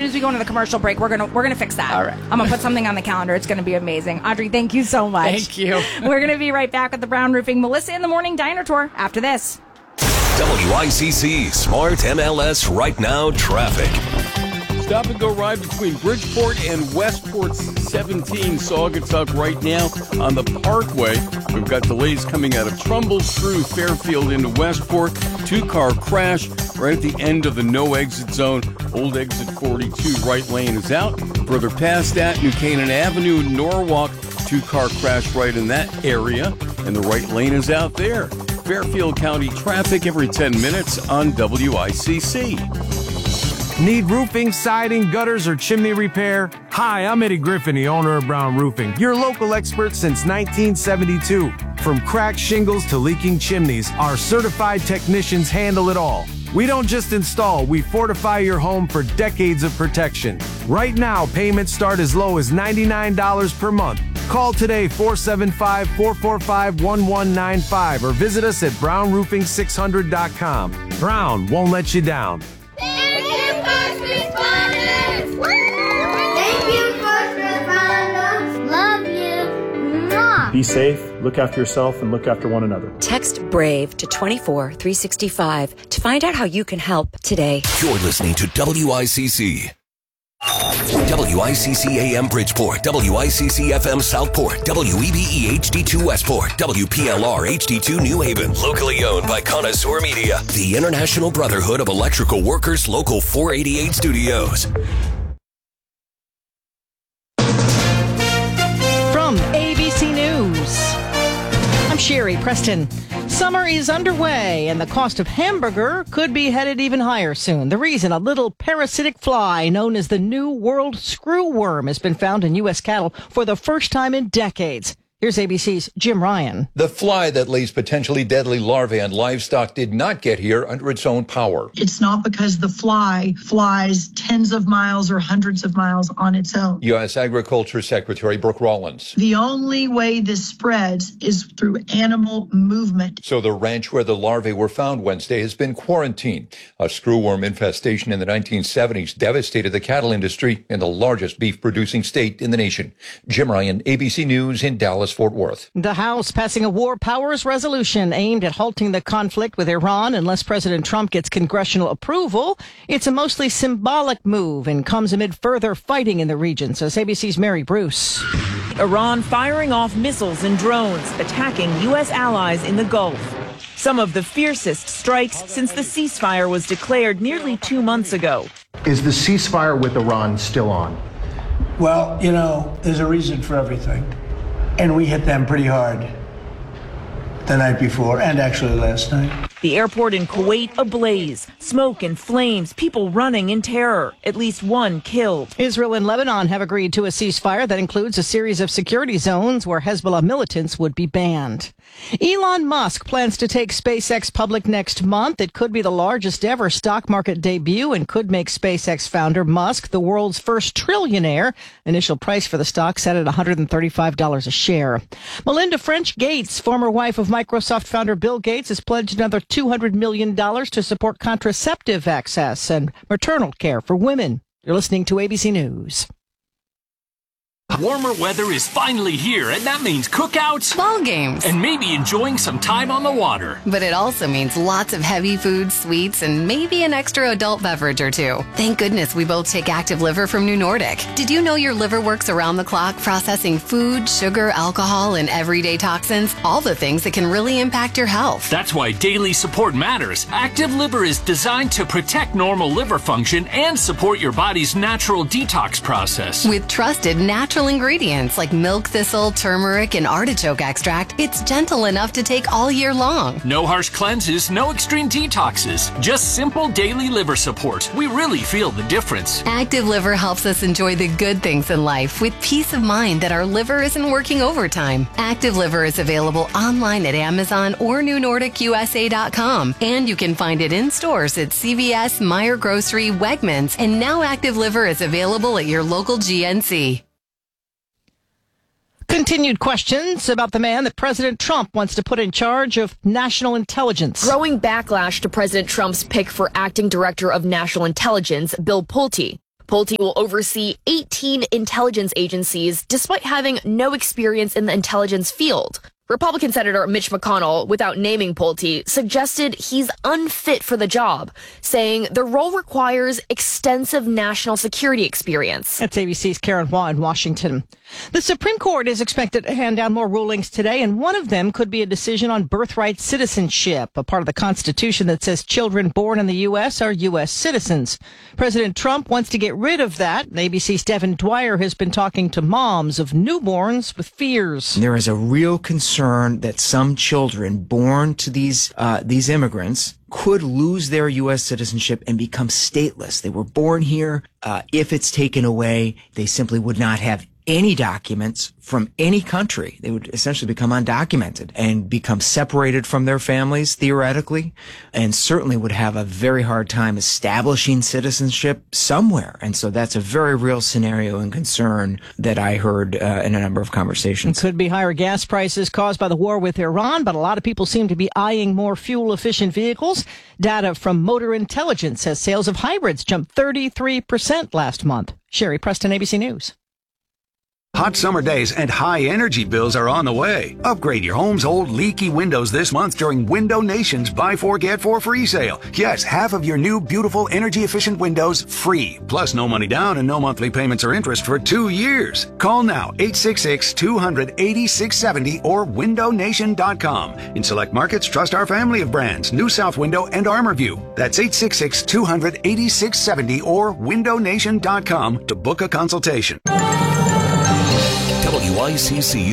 as we go into the commercial break, we're gonna fix that. All right. I'm gonna put something on the calendar. It's gonna be amazing. Audrey, thank you so much. Thank you. We're gonna be right back with the Brown Roofing Melissa in the Morning Diner Tour after this. WICC Smart MLS Right Now traffic. Stop and go ride between Bridgeport and Westport 17 Saugatuck right now on the Parkway. We've got delays coming out of Trumbull through Fairfield into Westport. 2-car crash right at the end of the no exit zone. Old exit 42 right lane is out. Further past that, New Canaan Avenue, Norwalk, 2-car crash right in that area, and the right lane is out there. Fairfield County traffic every 10 minutes on WICC. Need roofing, siding, gutters, or chimney repair? Hi, I'm Eddie Griffin, the owner of Brown Roofing, your local expert since 1972. From cracked shingles to leaking chimneys, our certified technicians handle it all. We don't just install, we fortify your home for decades of protection. Right now, payments start as low as $99 per month. Call today 475-445-1195 or visit us at brownroofing600.com. Brown won't let you down. Thank you, first responders! Thank you, first responders! Love you! Mwah. Be safe, look after yourself, and look after one another. Text BRAVE to 24365 to find out how you can help today. You're listening to WICC. WICC AM Bridgeport, WICC FM Southport, WEBE HD2 Westport, WPLR HD2 New Haven. Locally owned by Connoisseur Media, the International Brotherhood of Electrical Workers, Local 488 Studios. From ABC News, I'm Sherry Preston. Summer is underway, and the cost of hamburger could be headed even higher soon. The reason, a little parasitic fly known as the New World screwworm has been found in U.S. cattle for the first time in decades. Here's ABC's Jim Ryan. The fly that lays potentially deadly larvae on livestock did not get here under its own power. It's not because the fly flies tens of miles or hundreds of miles on its own. U.S. Agriculture Secretary Brooke Rollins. The only way this spreads is through animal movement. So the ranch where the larvae were found Wednesday has been quarantined. A screwworm infestation in the 1970s devastated the cattle industry in the largest beef-producing state in the nation. Jim Ryan, ABC News in Dallas, Fort Worth. The House passing a war powers resolution aimed at halting the conflict with Iran unless President Trump gets congressional approval. It's a mostly symbolic move and comes amid further fighting in the region, says ABC's Mary Bruce. Iran firing off missiles and drones, attacking U.S. allies in the Gulf. Some of the fiercest strikes since the ceasefire was declared nearly 2 months ago. Is the ceasefire with Iran still on? Well, you know, there's a reason for everything. And we hit them pretty hard the night before and actually last night. The airport in Kuwait ablaze, smoke and flames, people running in terror, at least one killed. Israel and Lebanon have agreed to a ceasefire that includes a series of security zones where Hezbollah militants would be banned. Elon Musk plans to take SpaceX public next month. It could be the largest ever stock market debut and could make SpaceX founder Musk the world's first trillionaire. Initial price for the stock set at $135 a share. Melinda French Gates, former wife of Microsoft founder Bill Gates, has pledged another $200 million to support contraceptive access and maternal care for women. You're listening to ABC News. Warmer weather is finally here, and that means cookouts, ball games, and maybe enjoying some time on the water. But it also means lots of heavy foods, sweets, and maybe an extra adult beverage or two. Thank goodness we both take Active Liver from New Nordic. Did you know your liver works around the clock processing food, sugar, alcohol, and everyday toxins? All the things that can really impact your health. That's why daily support matters. Active Liver is designed to protect normal liver function and support your body's natural detox process. With trusted natural ingredients like milk thistle, turmeric, and artichoke extract, it's gentle enough to take all year long. No harsh cleanses, no extreme detoxes, just simple daily liver support. We really feel the difference. Active Liver helps us enjoy the good things in life with peace of mind that our liver isn't working overtime. Active Liver is available online at Amazon or NewNordicUSA.com, and you can find it in stores at CVS, Meijer Grocery, Wegmans, and now Active Liver is available at your local GNC. Continued questions about the man that President Trump wants to put in charge of national intelligence. Growing backlash to President Trump's pick for acting director of national intelligence, Bill Pulte. Pulte will oversee 18 intelligence agencies despite having no experience in the intelligence field. Republican Senator Mitch McConnell, without naming Pulte, suggested he's unfit for the job, saying the role requires extensive national security experience. That's ABC's Karen Hua in Washington. The Supreme Court is expected to hand down more rulings today, and one of them could be a decision on birthright citizenship, a part of the Constitution that says children born in the U.S. are U.S. citizens. President Trump wants to get rid of that. ABC's Devin Dwyer has been talking to moms of newborns with fears. There is a real concern that some children born to these immigrants could lose their U.S. citizenship and become stateless. They were born here. If it's taken away, they simply would not have any documents from any country. They would essentially become undocumented and become separated from their families, theoretically, and certainly would have a very hard time establishing citizenship somewhere. And so that's a very real scenario and concern that I heard in a number of conversations. It could be higher gas prices caused by the war with Iran, but a lot of people seem to be eyeing more fuel-efficient vehicles. Data from Motor Intelligence says sales of hybrids jumped 33% last month. Sherry Preston, ABC News. Hot summer days and high energy bills are on the way. Upgrade your home's old leaky windows this month during Window Nation's Buy 4 Get 4 free sale. Yes, half of your new beautiful energy efficient windows free. Plus no money down and no monthly payments or interest for 2 years. Call now 866-200-8670 or windownation.com. In select markets, trust our family of brands, New South Window and ArmorView. That's 866-200-8670 or windownation.com to book a consultation. WICC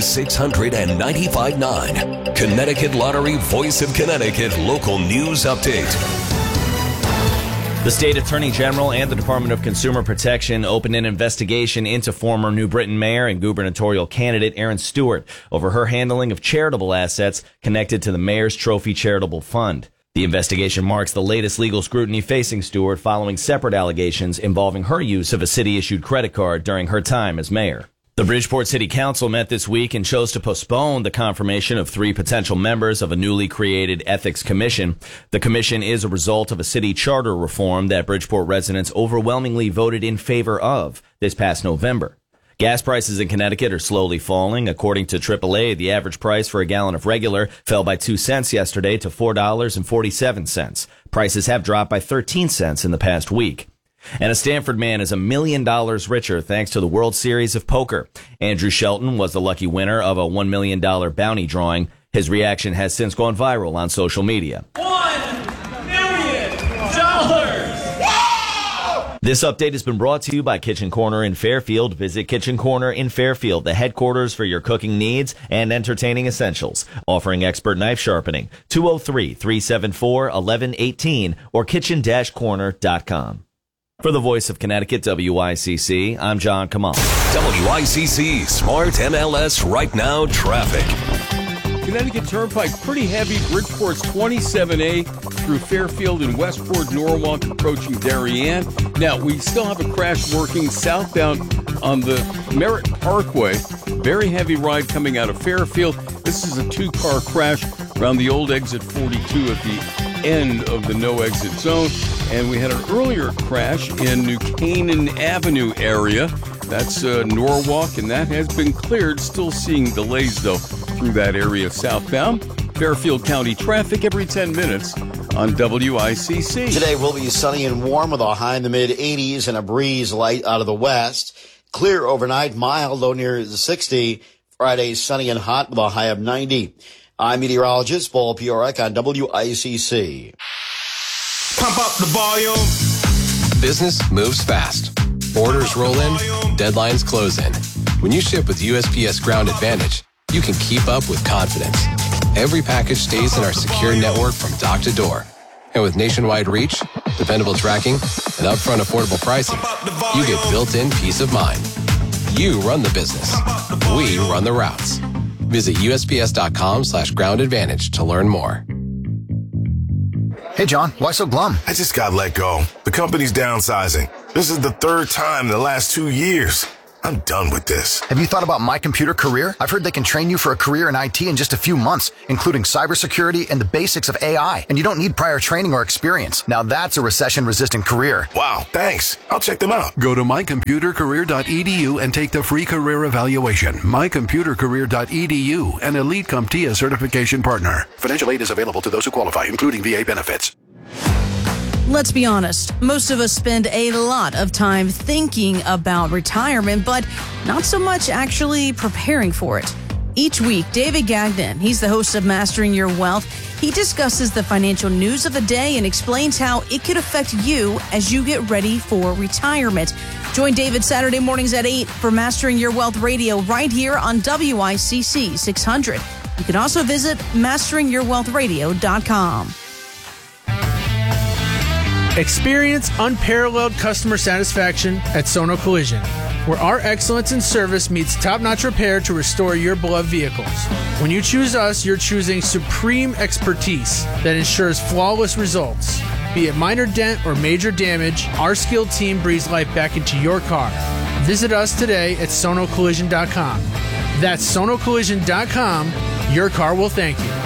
695.9, Connecticut Lottery Voice of Connecticut Local News Update. The State Attorney General and the Department of Consumer Protection opened an investigation into former New Britain Mayor and gubernatorial candidate Erin Stewart over her handling of charitable assets connected to the Mayor's Trophy Charitable Fund. The investigation marks the latest legal scrutiny facing Stewart following separate allegations involving her use of a city-issued credit card during her time as mayor. The Bridgeport City Council met this week and chose to postpone the confirmation of 3 potential members of a newly created ethics commission. The commission is a result of a city charter reform that Bridgeport residents overwhelmingly voted in favor of this past November. Gas prices in Connecticut are slowly falling. According to AAA, the average price for a gallon of regular fell by 2 cents yesterday to $4.47. Prices have dropped by 13 cents in the past week. And a Stanford man is $1 million richer thanks to the World Series of Poker. Andrew Shelton was the lucky winner of a $1 million bounty drawing. His reaction has since gone viral on social media. $1 million! This update has been brought to you by Kitchen Corner in Fairfield. Visit Kitchen Corner in Fairfield, the headquarters for your cooking needs and entertaining essentials. Offering expert knife sharpening. 203-374-1118 or kitchen-corner.com. For the Voice of Connecticut, WICC, I'm John Kamal. WICC Smart MLS Right Now Traffic. Connecticut Turnpike, pretty heavy. Bridgeport's 27A through Fairfield and Westport, Norwalk, approaching Darien. Now, we still have a crash working southbound on the Merritt Parkway. Very heavy ride coming out of Fairfield. This is a 2-car crash around the old exit 42 at the end of the no exit zone. And we had an earlier crash in New Canaan Avenue area. That's Norwalk, and that has been cleared. Still seeing delays, though, through that area southbound. Fairfield County traffic every 10 minutes on WICC. Today will be sunny and warm with a high in the mid-80s and a breeze light out of the west. Clear overnight, mild, low near 60. Friday, sunny and hot with a high of 90. I'm meteorologist Paul Piorek on WICC. Pump up the volume. Business moves fast. Orders roll in, deadlines close in. When you ship with USPS Ground Advantage, you can keep up with confidence. Every package stays in our secure network from dock to door. And with nationwide reach, dependable tracking, and upfront affordable pricing, you get built-in peace of mind. You run the business. We run the routes. Visit USPS.com/Ground Advantage to learn more. Hey, John, why so glum? I just got let go. The company's downsizing. This is the 3rd time in the last 2 years. I'm done with this. Have you thought about My Computer Career? I've heard they can train you for a career in IT in just a few months, including cybersecurity and the basics of AI. And you don't need prior training or experience. Now that's a recession-resistant career. Wow, thanks. I'll check them out. Go to mycomputercareer.edu and take the free career evaluation. Mycomputercareer.edu, an Elite CompTIA certification partner. Financial aid is available to those who qualify, including VA benefits. Let's be honest, most of us spend a lot of time thinking about retirement, but not so much actually preparing for it. Each week, David Gagnon, he's the host of Mastering Your Wealth. He discusses the financial news of the day and explains how it could affect you as you get ready for retirement. Join David Saturday mornings at 8 for Mastering Your Wealth Radio right here on WICC 600. You can also visit masteringyourwealthradio.com. Experience unparalleled customer satisfaction at Sono Collision, where our excellence in service meets top-notch repair to restore your beloved vehicles. When you choose us, you're choosing supreme expertise that ensures flawless results. Be it minor dent or major damage, our skilled team breathes life back into your car. Visit us today at sonocollision.com. That's sonocollision.com. Your car will thank you.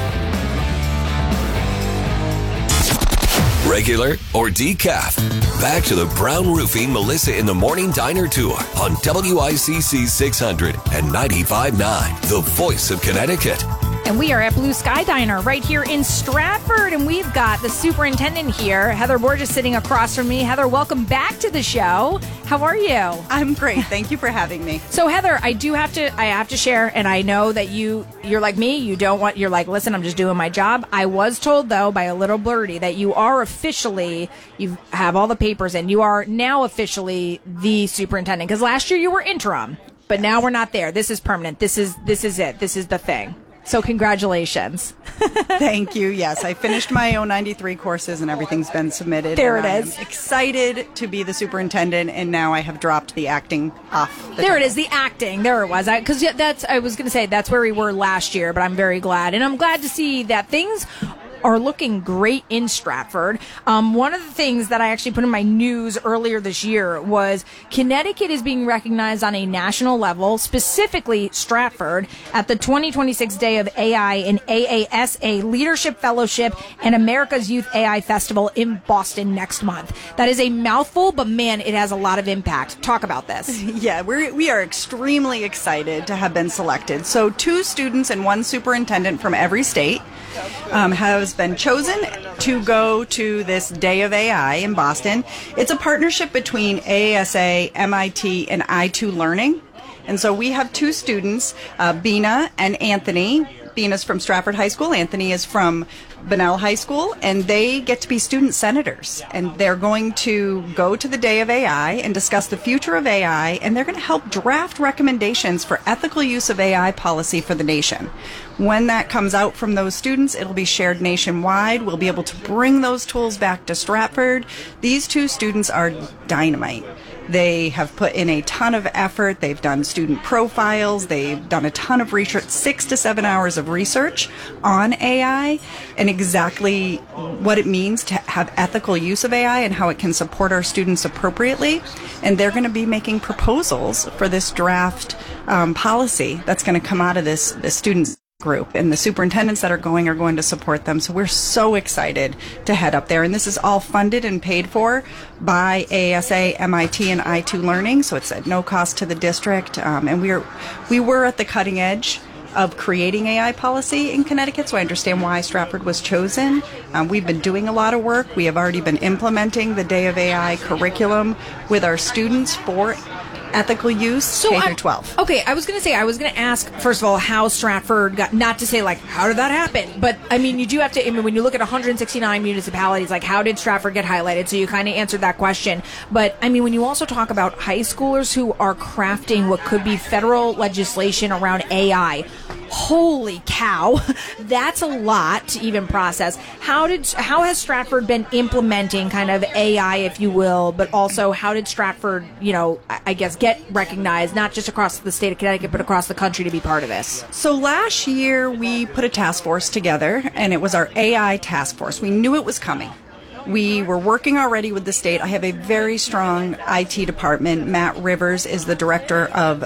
Regular or decaf? Back to the Brown Roofing Melissa in the Morning Diner Tour on WICC 600 and 95.9, the voice of Connecticut. And we are at Blue Sky Diner right here in Stratford, and we've got the superintendent here, Heather Borges, sitting across from me. Heather, welcome back to the show. How are you? I'm great. Thank you for having me. So, Heather, I have to share, and I know that you're like me. You're like, listen, I'm just doing my job. I was told, though, by a little birdie that you are officially, you have all the papers in. You are now officially the superintendent, because last year you were interim, but now we're not there. This is permanent. This is it. This is the thing. So congratulations. Thank you. Yes, I finished my 093 courses and everything's been submitted. There it is. I'm excited to be the superintendent, and now I have dropped the acting off. There it is, the acting. There it was. I was going to say that's where we were last year, but I'm very glad. And I'm glad to see that things are looking great in Stratford. One of the things that I actually put in my news earlier this year was Connecticut is being recognized on a national level, specifically Stratford, at the 2026 Day of AI and AASA Leadership Fellowship and America's Youth AI Festival in Boston next month. That is a mouthful, but man, it has a lot of impact. Talk about this. Yeah, we are extremely excited to have been selected. So 2 students and 1 superintendent from every state has been chosen to go to this Day of AI in Boston. It's a partnership between AASA, MIT, and I2 Learning. And so we have 2 students, Bina and Anthony. Bina's from Stratford High School. Anthony is from Bunnell High School, and they get to be student senators. And they're going to go to the Day of AI and discuss the future of AI, and they're going to help draft recommendations for ethical use of AI policy for the nation. When that comes out from those students, it'll be shared nationwide. We'll be able to bring those tools back to Stratford. These 2 students are dynamite. They have put in a ton of effort. They've done student profiles. They've done a ton of research, 6 to 7 hours of research on AI and exactly what it means to have ethical use of AI and how it can support our students appropriately. And they're going to be making proposals for this draft policy that's going to come out of this students group, and the superintendents that are going to support them. So we're so excited to head up there, and this is all funded and paid for by ASA, MIT, and I2 Learning, so it's at no cost to the district. And we were at the cutting edge of creating AI policy in Connecticut, so I understand why Stratford was chosen. We've been doing a lot of work. We have already been implementing the Day of AI curriculum with our students for ethical use, K through 12. Okay, I was going to ask, first of all, how Stratford got, not to say, like, how did that happen? But, I mean, you do have to, I mean, when you look at 169 municipalities, like, how did Stratford get highlighted? So you kind of answered that question. But, I mean, when you also talk about high schoolers who are crafting what could be federal legislation around AI, holy cow, that's a lot to even process. How has Stratford been implementing kind of AI, if you will, but also how did Stratford, you know, I guess, get recognized, not just across the state of Connecticut, but across the country to be part of this? So last year we put a task force together, and it was our AI task force. We knew it was coming. We were working already with the state. I have a very strong IT department. Matt Rivers is the director of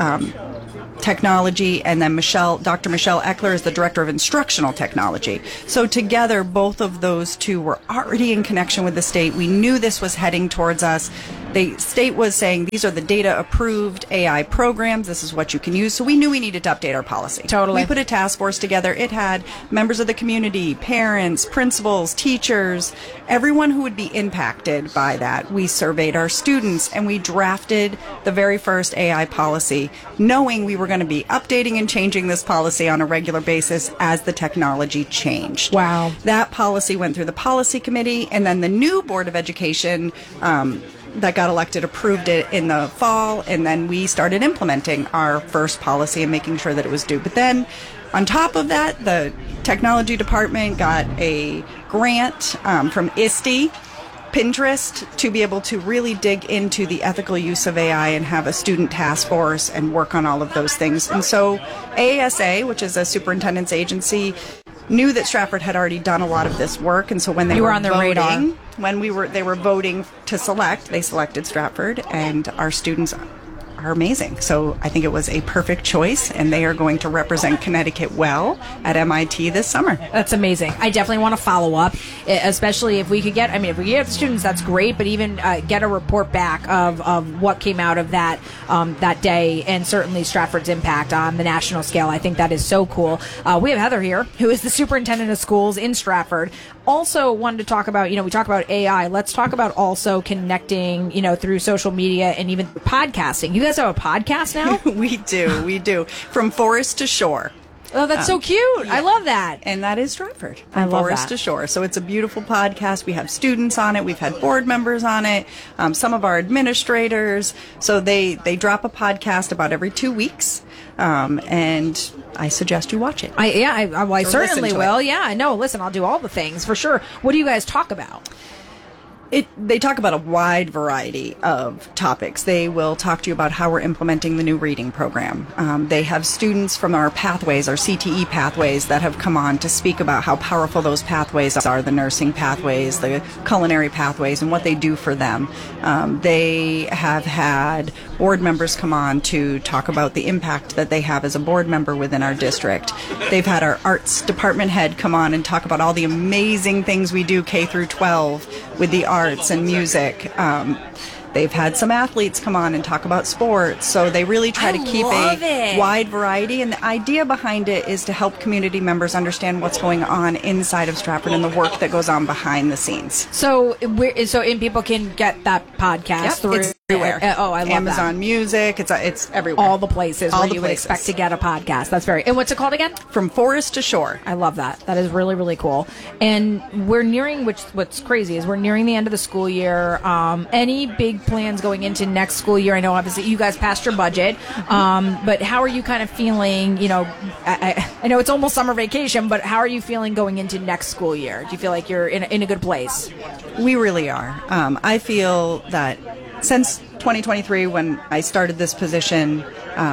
technology, and then Dr. Michelle Eckler is the director of instructional technology. So together, both of those two were already in connection with the state. We knew this was heading towards us. The state was saying these are the data approved AI programs. This is what you can use. So we knew we needed to update our policy. Totally. We put a task force together. It had members of the community, parents, principals, teachers, everyone who would be impacted by that. We surveyed our students and we drafted the very first AI policy, knowing we were going to be updating and changing this policy on a regular basis as the technology changed. Wow. That policy went through the policy committee, and then the new Board of Education that got elected approved it in the fall, and then we started implementing our first policy and making sure that it was due. But then on top of that, the technology department got a grant from ISTE, Pinterest, to be able to really dig into the ethical use of AI and have a student task force and work on all of those things. And so AASA, which is a superintendent's agency, knew that Stratford had already done a lot of this work, and so when they were on their radar, when they were voting to select, they selected Stratford, and our students are amazing. So I think it was a perfect choice, and they are going to represent Connecticut well at MIT this summer. That's amazing. I definitely want to follow up, especially if we could get, if we get the students, that's great, but even get a report back of what came out of that day, and certainly Stratford's impact on the national scale. I think that is so cool. We have Heather here, who is the superintendent of schools in Stratford. Also wanted to talk about, we talk about AI. Let's talk about also connecting, through social media and even podcasting. You guys have a podcast now? We do. From Forest to Shore. Oh, that's so cute. Yeah. I love that. And that is Stratford. I love Forest that. to Shore. So it's a beautiful podcast. We have students on it. We've had board members on it. Some of our administrators. So they drop a podcast about every 2 weeks. And I suggest you watch it. I certainly will. Yeah, no, listen, I'll do all the things for sure. What do you guys talk about? They talk about a wide variety of topics. They will talk to you about how we're implementing the new reading program. They have students from our pathways, our CTE pathways, that have come on to speak about how powerful those pathways are, the nursing pathways, the culinary pathways, and what they do for them. They have had board members come on to talk about the impact that they have as a board member within our district. They've had our arts department head come on and talk about all the amazing things we do K through 12 with the arts and music. They've had some athletes come on and talk about sports, so they really try to keep a wide variety. And the idea behind it is to help community members understand what's going on inside of Stratford and the work that goes on behind the scenes. So people can get that podcast through it's everywhere. I love Amazon that. Music. It's everywhere. All the places where you would expect to get a podcast. That's and what's it called again? From Forest to Shore. I love that. That is really, really cool. And we're nearing, what's crazy is we're nearing the end of the school year. Any big plans going into next school year? I know obviously you guys passed your budget, but how are you kind of feeling? I know it's almost summer vacation, but how are you feeling going into next school year? Do you feel like you're in a good place? We really are. I feel that since 2023, when I started this position,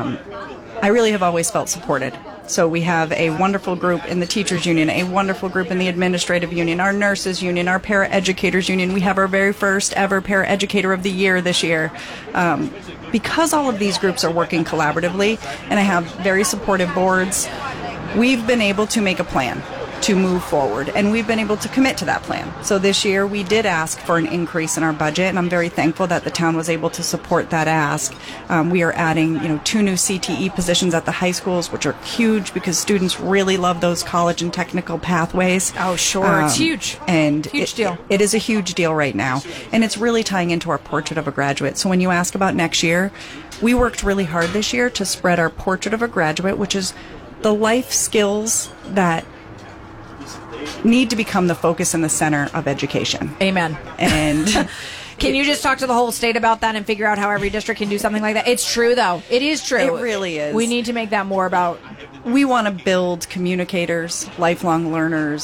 I really have always felt supported. So we have a wonderful group in the teachers union, a wonderful group in the administrative union, our nurses union, our paraeducators union. We have our very first ever paraeducator of the year this year. Because all of these groups are working collaboratively, and I have very supportive boards, we've been able to make a plan to move forward, and we've been able to commit to that plan. So this year we did ask for an increase in our budget, and I'm very thankful that the town was able to support that ask. We are adding 2 new CTE positions at the high schools, which are huge because students really love those college and technical pathways. Oh, sure. It's huge. And huge deal. It is a huge deal right now, and it's really tying into our Portrait of a Graduate. So when you ask about next year, we worked really hard this year to spread our Portrait of a Graduate, which is the life skills that need to become the focus and the center of education. Amen. And can you just talk to the whole state about that and figure out how every district can do something like that? It's true, though. It is true. It really is. We need to make that more about... We want to build communicators, lifelong learners,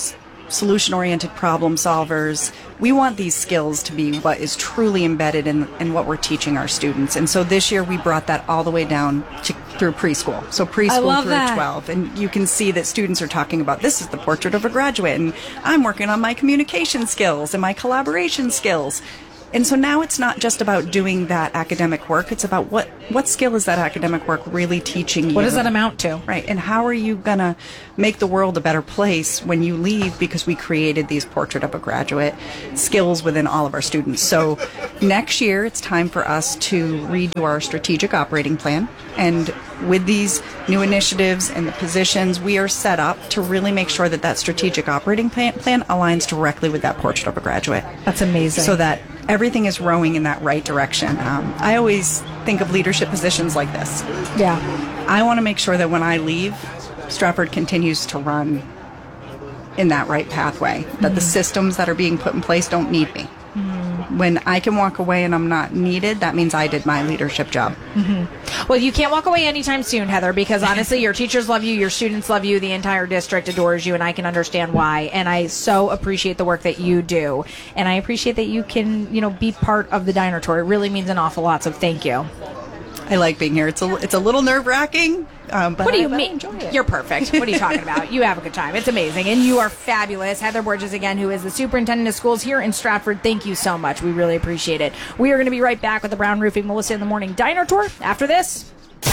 solution-oriented problem solvers. We want these skills to be what is truly embedded in what we're teaching our students. And so this year we brought that all the way down through preschool. So preschool through 12. And you can see that students are talking about, this is the portrait of a graduate, and I'm working on my communication skills and my collaboration skills. And so now it's not just about doing that academic work. It's about what skill is that academic work really teaching you? What does that amount to? Right. And how are you going to make the world a better place when you leave, because we created these portrait of a graduate skills within all of our students. So next year, it's time for us to redo our strategic operating plan. And with these new initiatives and the positions, we are set up to really make sure that that strategic operating plan aligns directly with that portrait of a graduate. That's amazing. So that everything is rowing in that right direction. I always think of leadership positions like this. Yeah. I want to make sure that when I leave, Stratford continues to run in that right pathway, that the systems that are being put in place don't need me. When I can walk away and I'm not needed, that means I did my leadership job. Well, you can't walk away anytime soon, Heather, because honestly, your teachers love you, your students love you, the entire district adores you, and I can understand why. And I so appreciate the work that you do. And I appreciate that you can, be part of the Diner Tour. It really means an awful lot, so thank you. I like being here. It's a little nerve-wracking, but what do you I mean? enjoy it. You're perfect. What are you talking about? You have a good time. It's amazing. And you are fabulous. Heather Borges, again, who is the superintendent of schools here in Stratford. Thank you so much. We really appreciate it. We are going to be right back with the Brown Roofing Melissa in the Morning Diner Tour after this.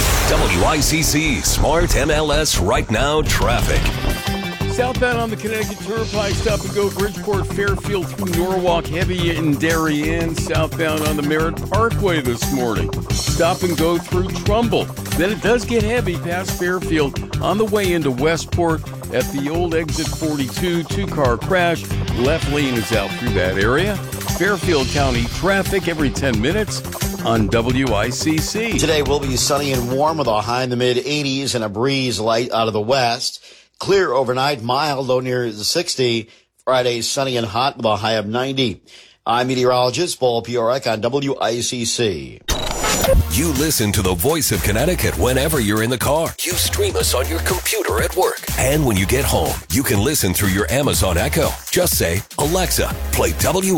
WICC Smart MLS Right Now Traffic. Southbound on the Connecticut Turnpike, stop and go Bridgeport, Fairfield through Norwalk, heavy in Darien. Southbound on the Merritt Parkway this morning, stop and go through Trumbull. Then it does get heavy past Fairfield on the way into Westport at the old exit 42. Two-car crash, left lane is out through that area. Fairfield County traffic every 10 minutes on WICC. Today will be sunny and warm with a high in the mid-80s and a breeze light out of the west. Clear overnight, mild, low near the 60. Friday, sunny and hot with a high of 90. I'm meteorologist Paul Piorek on WICC. You listen to the Voice of Connecticut whenever you're in the car. You stream us on your computer at work. And when you get home, you can listen through your Amazon Echo. Just say, Alexa, play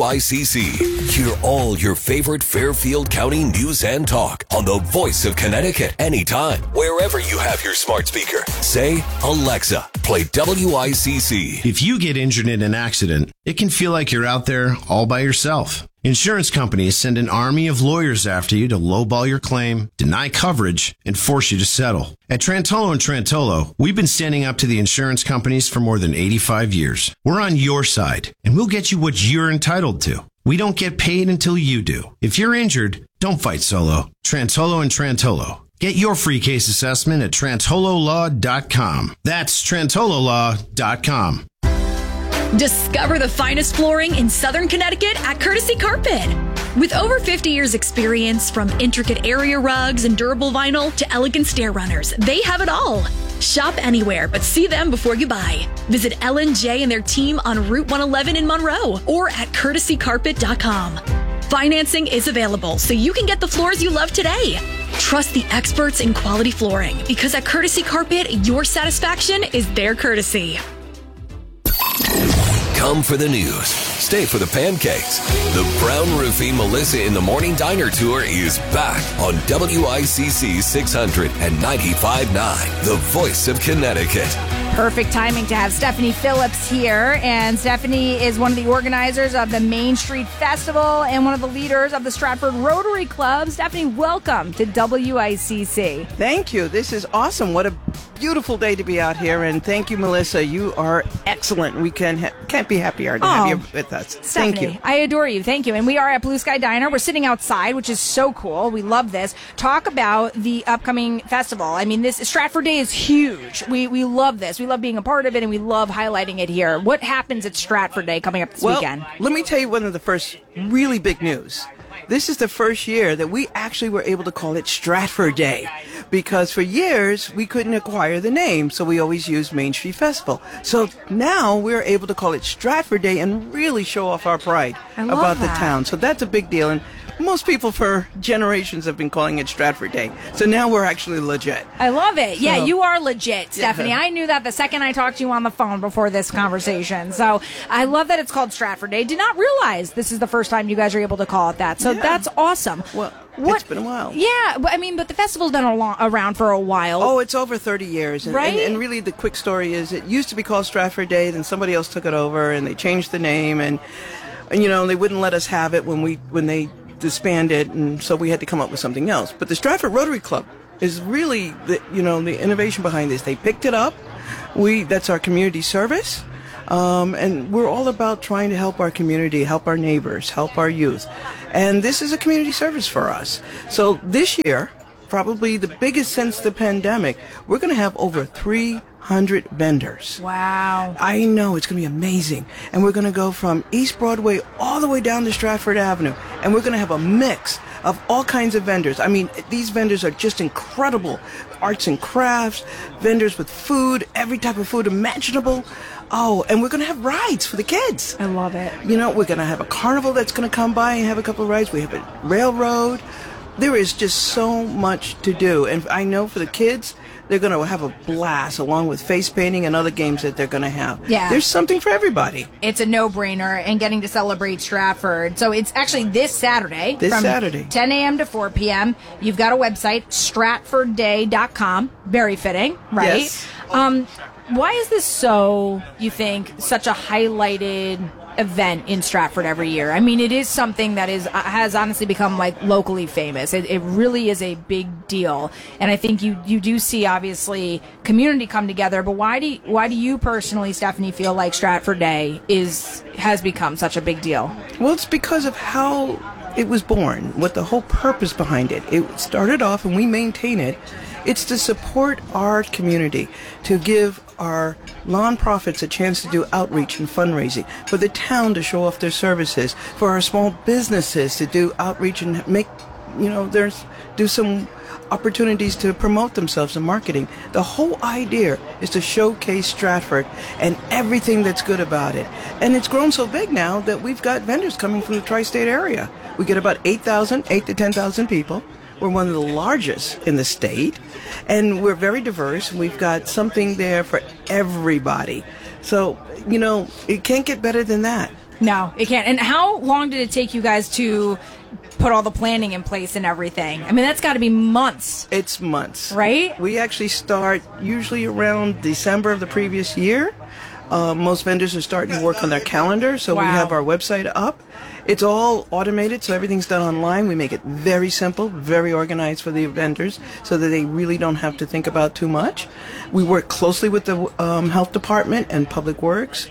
WICC. Hear all your favorite Fairfield County news and talk on the Voice of Connecticut anytime, wherever you have your smart speaker. Say, Alexa, play WICC. If you get injured in an accident, it can feel like you're out there all by yourself. Insurance companies send an army of lawyers after you to lowball your claim, deny coverage, and force you to settle. At Trantolo & Trantolo, we've been standing up to the insurance companies for more than 85 years. We're on your side, and we'll get you what you're entitled to. We don't get paid until you do. If you're injured, don't fight solo. Trantolo & Trantolo. Get your free case assessment at trantololaw.com. That's trantololaw.com. Discover the finest flooring in Southern Connecticut at Courtesy Carpet. With over 50 years experience, from intricate area rugs and durable vinyl to elegant stair runners, they have it all. Shop anywhere, but see them before you buy. Visit L&J and their team on Route 111 in Monroe or at courtesycarpet.com. Financing is available, so you can get the floors you love today. Trust the experts in quality flooring, because at Courtesy Carpet, your satisfaction is their courtesy. Come for the news. Stay for the pancakes. The Brown Roofing Melissa in the Morning Diner Tour is back on WICC 695.9, the Voice of Connecticut. Perfect timing to have Stephanie Phillips here. And Stephanie is one of the organizers of the Main Street Festival and one of the leaders of the Stratford Rotary Club. Stephanie, welcome to WICC. Thank you. This is awesome. What a beautiful day to be out here. And thank you, Melissa. You are excellent. We can't be happier to have you with us. Stephanie, thank you. I adore you. Thank you. And we are at Blue Sky Diner. We're sitting outside, which is so cool. We love this. Talk about the upcoming festival. I mean, this Stratford Day is huge. We love this. We love being a part of it, and we love highlighting it here. What happens at Stratford Day coming up this weekend? Let me tell you one of the first really big news. This is the first year that we actually were able to call it Stratford Day, because for years we couldn't acquire the name, so we always used Main Street Festival. So now we're able to call it Stratford Day and really show off our pride about the town. So that's a big deal, and most people for generations have been calling it Stratford Day. So now we're actually legit. I love it. Yeah, So- you are legit, Stephanie. Yeah. I knew that the second I talked to you on the phone before this conversation. So I love that it's called Stratford Day. Did not realize this is the first time you guys are able to call it that. So that's awesome. Well, it's been a while. Yeah, but but the festival's been around for a while. Oh, it's over 30 years. And, Right? and really, the quick story is it used to be called Stratford Day, then somebody else took it over, and they changed the name, and they wouldn't let us have it when they disbanded, and so we had to come up with something else. But the Stratford Rotary Club is really the innovation behind this. They picked it up. That's our community service. And we're all about trying to help our community, help our neighbors, help our youth. And this is a community service for us. So this year, probably the biggest since the pandemic, we're going to have over 300 vendors. Wow. I know, it's going to be amazing. And we're going to go from East Broadway all the way down to Stratford Avenue. And we're going to have a mix of all kinds of vendors. I mean, these vendors are just incredible. Arts and crafts, vendors with food, every type of food imaginable. Oh, and we're going to have rides for the kids. I love it. We're going to have a carnival that's going to come by and have a couple of rides. We have a railroad. There is just so much to do. And I know for the kids, they're going to have a blast along with face painting and other games that they're going to have. Yeah. There's something for everybody. It's a no-brainer, and getting to celebrate Stratford. So it's actually this Saturday. From 10 a.m. to 4 p.m. You've got a website, stratfordday.com. Very fitting, right? Yes. Why is this you think, such a highlighted event in Stratford every year? I mean, it is something that has honestly become locally famous. It really is a big deal, and I think you do see obviously community come together. But why do you personally, Stephanie, feel like Stratford Day has become such a big deal? Well, it's because of how it was born, what the whole purpose behind it. It started off, and we maintain it. It's to support our community, to give our nonprofits a chance to do outreach and fundraising, for the town to show off their services, for our small businesses to do outreach and make, do some opportunities to promote themselves in marketing. The whole idea is to showcase Stratford and everything that's good about it. And it's grown so big now that we've got vendors coming from the tri-state area. We get about 8 to 10,000 people. We're one of the largest in the state, and we're very diverse, and we've got something there for everybody. So, it can't get better than that. No, it can't. And how long did it take you guys to put all the planning in place and everything? I mean, that's got to be months. It's months. Right? We actually start usually around December of the previous year. Most vendors are starting to work on their calendar, so we have our website up. It's all automated, so everything's done online. We make it very simple, very organized for the vendors, so that they really don't have to think about too much. We work closely with the health department and public works.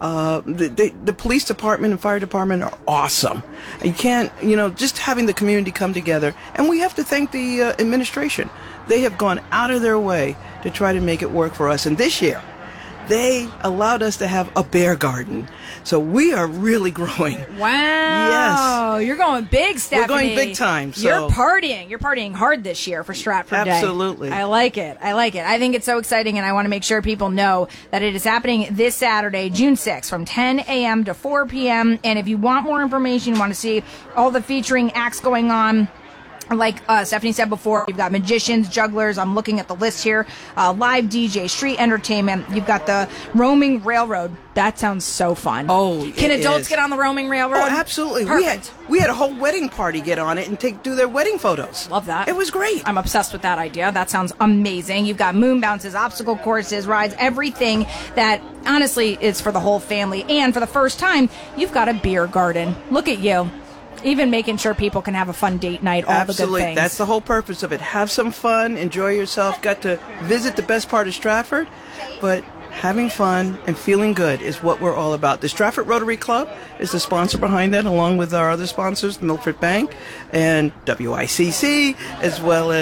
The police department and fire department are awesome. You can't, just having the community come together. And we have to thank the administration. They have gone out of their way to try to make it work for us. And this year, they allowed us to have a bear garden. So we are really growing. Wow. Yes. You're going big, Stephanie. We're going big time. So. You're partying. You're partying hard this year for Stratford Day. Absolutely. I like it. I think it's so exciting, and I want to make sure people know that it is happening this Saturday, June 6th, from 10 a.m. to 4 p.m. And if you want more information, you want to see all the featuring acts going on, like Stephanie said before, you've got magicians, jugglers. I'm looking at the list here. Live DJ, street entertainment. You've got the roaming railroad. That sounds so fun. Oh, can adults get on the roaming railroad? Oh, absolutely. Perfect. We had a whole wedding party get on it and do their wedding photos. Love that. It was great. I'm obsessed with that idea. That sounds amazing. You've got moon bounces, obstacle courses, rides, everything that honestly is for the whole family. And for the first time, you've got a beer garden. Look at you. Even making sure people can have a fun date night, all Absolutely. the good things. That's the whole purpose of it. Have some fun, enjoy yourself. Got to visit the best part of Stratford, but having fun and feeling good is what we're all about. The Stratford Rotary Club is the sponsor behind that, along with our other sponsors, Milford Bank and WICC, as well as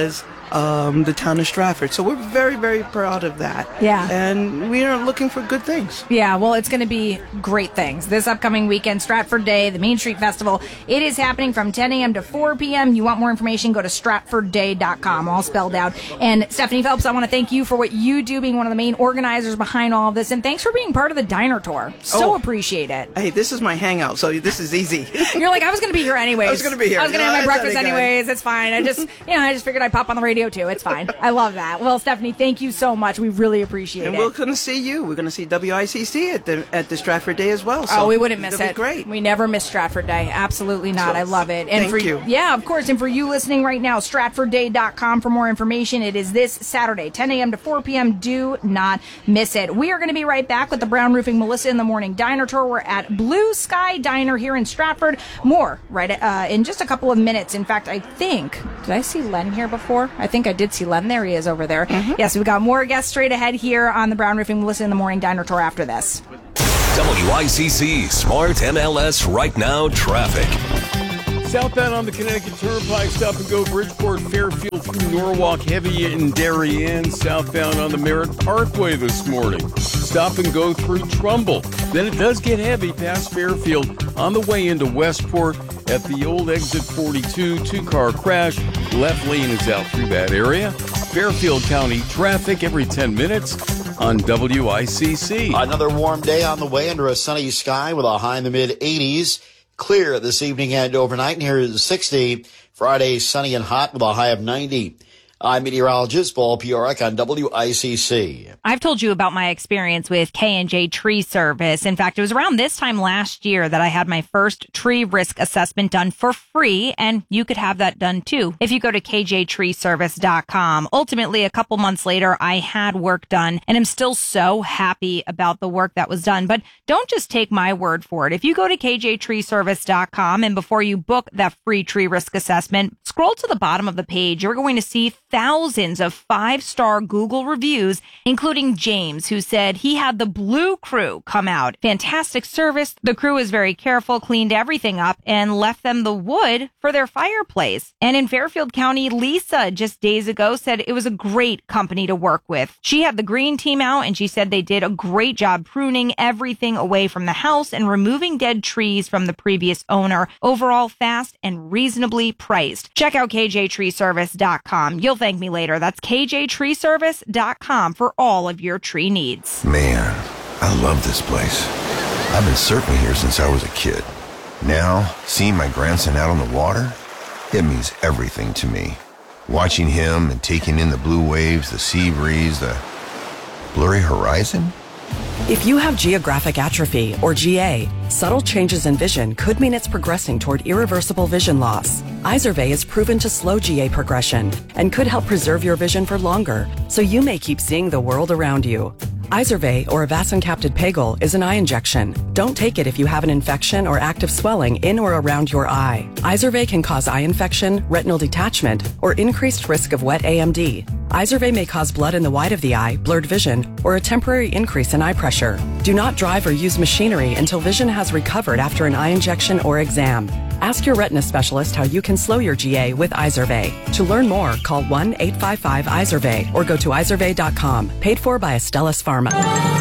the town of Stratford. So we're very, very proud of that. Yeah. And we are looking for good things. Yeah, well, it's going to be great things. This upcoming weekend, Stratford Day, the Main Street Festival, it is happening from 10 a.m. to 4 p.m. You want more information, go to stratfordday.com, all spelled out. And Stephanie Phelps, I want to thank you for what you do, being one of the main organizers behind all of this. And thanks for being part of the Diner Tour. So appreciate it. Hey, this is my hangout, so this is easy. You're like, I was going to be here anyways. I was going to be here. I was going to have my breakfast anyways. It's fine. I just figured I'd pop on the radio too. It's fine. I love that. Well, Stephanie, thank you so much. We really appreciate it. And we're going to see you. We're going to see WICC at the Stratford Day as well. So we wouldn't miss it. It'll be great. We never miss Stratford Day. Absolutely not. I love it. And thank you. Yeah, of course. And for you listening right now, stratfordday.com for more information. It is this Saturday, 10 a.m. to 4 p.m. Do not miss it. We are going to be right back with the Brown Roofing Melissa in the Morning Diner Tour. We're at Blue Sky Diner here in Stratford. More right in just a couple of minutes. In fact, I think, did I see Len here before? I think I did see Len. There he is over there. Mm-hmm. Yes, we've got more guests straight ahead here on the Brown Roofing Melissa in the Morning Diner Tour after this. WICC Smart MLS Right Now Traffic. Southbound on the Connecticut Turnpike, stop and go Bridgeport, Fairfield through Norwalk, heavy in Darien. Southbound on the Merritt Parkway this morning. Stop and go through Trumbull. Then it does get heavy past Fairfield on the way into Westport at the old exit 42. Two-car crash. Left lane is out through that area. Fairfield County traffic every 10 minutes on WICC. Another warm day on the way under a sunny sky with a high in the mid-80s. Clear this evening and overnight near 60. Friday, sunny and hot with a high of 90. I'm meteorologist Paul Piorek on WICC. I've told you about my experience with K&J Tree Service. In fact, it was around this time last year that I had my first tree risk assessment done for free, and you could have that done too if you go to kjtreeservice.com. Ultimately, a couple months later, I had work done, and I'm still so happy about the work that was done. But don't just take my word for it. If you go to kjtreeservice.com and before you book that free tree risk assessment, scroll to the bottom of the page, you're going to see thousands of 5-star Google reviews, including James, who said he had the Blue Crew come out. Fantastic service. The crew was very careful, cleaned everything up, and left them the wood for their fireplace. And in Fairfield County, Lisa just days ago said it was a great company to work with. She had the green team out, and she said they did a great job pruning everything away from the house and removing dead trees from the previous owner. Overall, fast and reasonably priced. Check out kjtreeservice.com. You'll thank me later. That's kjtreeservice.com for all of your tree needs. Man, I love this place. I've been surfing here since I was a kid. Now, seeing my grandson out on the water, it means everything to me. Watching him and taking in the blue waves, the sea breeze, the blurry horizon. If you have geographic atrophy, or GA, subtle changes in vision could mean it's progressing toward irreversible vision loss. Izervay is proven to slow GA progression and could help preserve your vision for longer, so you may keep seeing the world around you. Izervay, or avacincaptad pegol, is an eye injection. Don't take it if you have an infection or active swelling in or around your eye. Izervay can cause eye infection, retinal detachment, or increased risk of wet AMD. Izervay may cause blood in the white of the eye, blurred vision, or a temporary increase in eye pressure. Do not drive or use machinery until vision has recovered after an eye injection or exam. Ask your retina specialist how you can slow your GA with Izervay. To learn more, call 1-855-IZERVAY or go to izervay.com. Paid for by Astellas Pharma.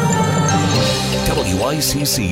WICC